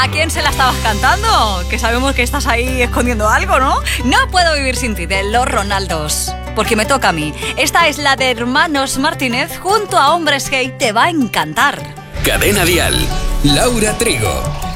¿A quién se la estabas cantando? Que sabemos que estás ahí escondiendo algo, ¿no? No puedo vivir sin ti, de los Ronaldos. Porque me toca a mí. Esta es la de Hermanos Martínez junto a Hombres G. Te va a encantar. Cadena Dial, Laura Trigo.